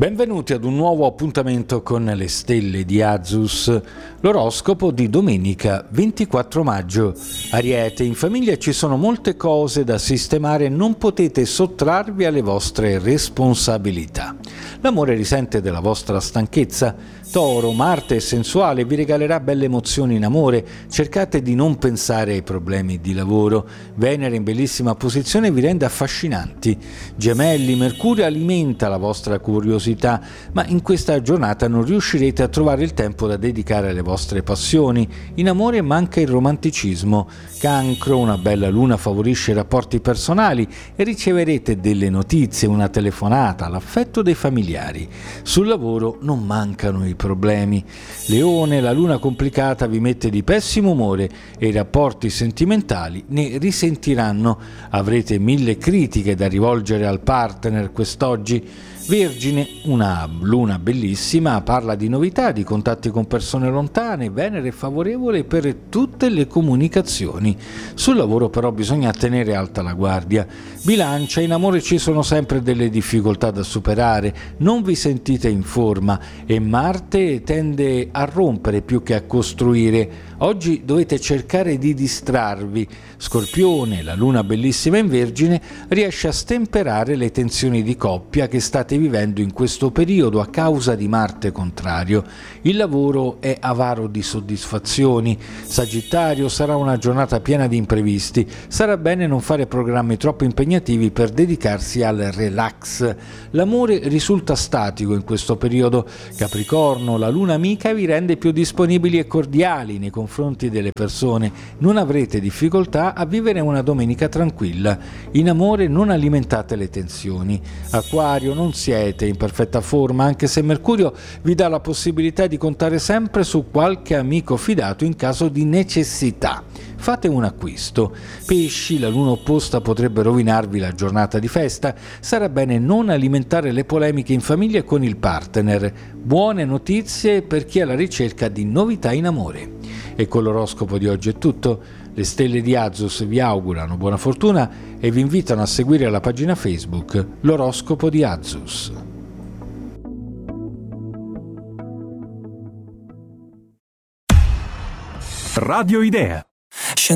Benvenuti ad un nuovo appuntamento con le stelle di Azus, l'oroscopo di domenica 24 maggio. Ariete, in famiglia ci sono molte cose da sistemare e non potete sottrarvi alle vostre responsabilità. L'amore risente della vostra stanchezza. Toro, Marte è sensuale, vi regalerà belle emozioni in amore, cercate di non pensare ai problemi di lavoro. Venere in bellissima posizione vi rende affascinanti. Gemelli, Mercurio alimenta la vostra curiosità, ma in questa giornata non riuscirete a trovare il tempo da dedicare alle vostre passioni. In amore manca il romanticismo. Cancro, una bella luna favorisce i rapporti personali e riceverete delle notizie, una telefonata, l'affetto dei familiari. Sul lavoro non mancano i problemi. Leone, la luna complicata vi mette di pessimo umore e i rapporti sentimentali ne risentiranno. Avrete 1000 critiche da rivolgere al partner quest'oggi. Vergine, una luna bellissima, parla di novità, di contatti con persone lontane. Venere è favorevole per tutte le comunicazioni. Sul lavoro però bisogna tenere alta la guardia. Bilancia, in amore ci sono sempre delle difficoltà da superare, non vi sentite in forma e Marte tende a rompere più che a costruire. Oggi dovete cercare di distrarvi. Scorpione, la luna bellissima in Vergine, riesce a stemperare le tensioni di coppia che state vivendo in questo periodo a causa di Marte contrario. Il lavoro è avaro di soddisfazioni. Sagittario, sarà una giornata piena di imprevisti. Sarà bene non fare programmi troppo impegnativi per dedicarsi al relax. L'amore risulta statico in questo periodo. Capricorno, la luna amica vi rende più disponibili e cordiali nei confronti delle persone. Non avrete difficoltà a vivere una domenica tranquilla. In amore non alimentate le tensioni. Acquario, non siete in perfetta forma, anche se Mercurio vi dà la possibilità di contare sempre su qualche amico fidato in caso di necessità. Fate un acquisto. Pesci, la luna opposta potrebbe rovinarvi la giornata di festa. Sarà bene non alimentare le polemiche in famiglia con il partner. Buone notizie per chi è alla ricerca di novità in amore. E con l'oroscopo di oggi è tutto. Le stelle di Azus vi augurano buona fortuna e vi invitano a seguire la pagina Facebook L'oroscopo di Azus. Radio Idea.